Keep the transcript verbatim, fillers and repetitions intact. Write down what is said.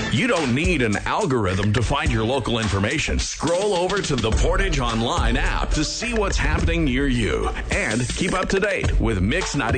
You don't need an algorithm to find your local information. Scroll over to the Portage Online app to see what's happening near you and keep up to date with Mix ninety.